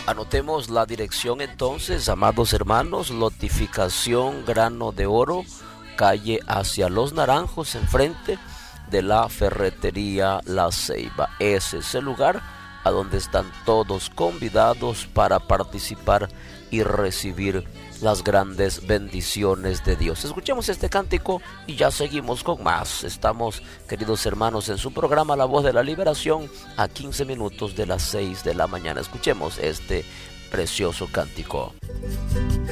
Anotemos la dirección entonces, amados hermanos: Lotificación Grano de Oro, calle Hacia los Naranjos, enfrente de la ferretería La Ceiba. Ese es el lugar a donde están todos convidados para participar y recibir las grandes bendiciones de Dios. Escuchemos este cántico y ya seguimos con más. Estamos, queridos hermanos, en su programa La Voz de la Liberación, a 15 minutos de las 6 de la mañana. Escuchemos este precioso cántico.